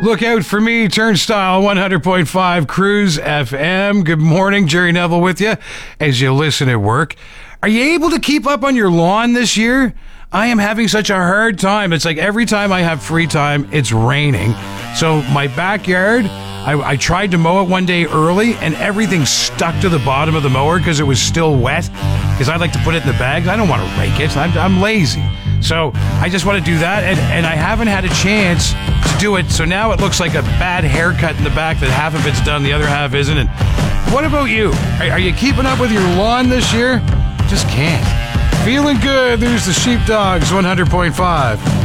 Look out for me, Turnstile 100.5 Cruise FM. Good morning, Jerry Neville with you as you listen at work. Are you able to keep up on your lawn this year? I am having such a hard time. It's like every time I have free time, it's raining. So my backyard, I tried to mow it one day early and everything stuck to the bottom of the mower because it was still wet. Because I like to put it in the bags. I don't want to rake it. I'm lazy. So I just want to do that. And I haven't had a chance to do it. So now it looks like a bad haircut in the back that half of it's done, the other half isn't. And what about you? Are you keeping up with your lawn this year? Just can't. Feeling good. There's the Sheepdogs 100.5.